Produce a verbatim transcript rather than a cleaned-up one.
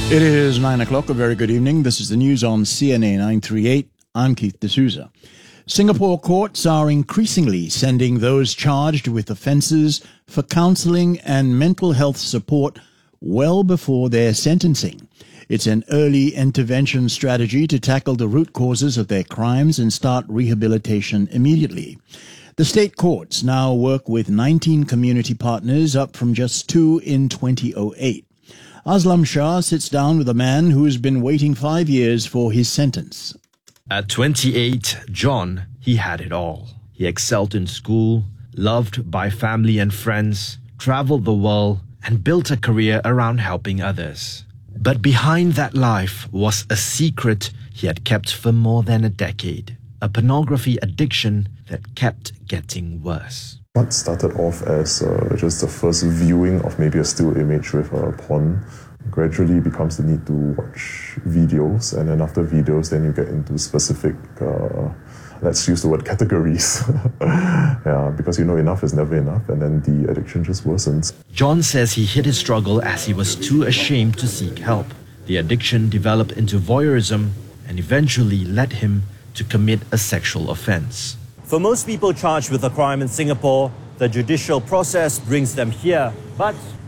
It is nine o'clock. A very good evening. This is the news on C N A nine thirty-eight. I'm Keith D'Souza. Singapore courts are increasingly sending those charged with offences for counselling and mental health support well before their sentencing. It's an early intervention strategy to tackle the root causes of their crimes and start rehabilitation immediately. The state courts now work with nineteen community partners, up from just two in twenty oh eight. Aslam Shah sits down with a man who has been waiting five years for his sentence. At twenty-eight, John, he had it all. He excelled in school, loved by family and friends, traveled the world, and built a career around helping others. But behind that life was a secret he had kept for more than a decade, a pornography addiction that kept getting worse. What started off as uh, just the first viewing of maybe a still image with a porn gradually becomes the need to watch videos, and then after videos then you get into specific, uh, let's use the word categories, yeah, because you know enough is never enough, and then the addiction just worsens. John says he hit his struggle as he was too ashamed to seek help. The addiction developed into voyeurism and eventually led him to commit a sexual offence. For most people charged with a crime in Singapore, the judicial process brings them here. But